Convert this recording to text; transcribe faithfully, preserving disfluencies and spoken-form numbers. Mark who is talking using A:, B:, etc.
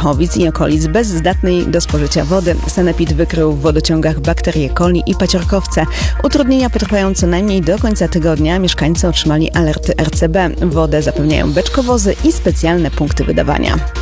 A: Wiechowic i okolic bez zdatnej do spożycia wody. Sanepid wykrył w wodociągach bakterie coli i paciorkowce. Utrudnienia potrwają co najmniej do końca tygodnia. Mieszkańcy otrzymali alerty R C B. Wodę zapewniają beczkowozy i specjalne punkty wydawania.